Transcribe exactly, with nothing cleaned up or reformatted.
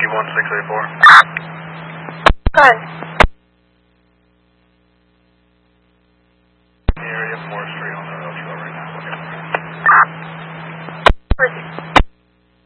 Whiskey one six eight four. Go ahead. Area four Street on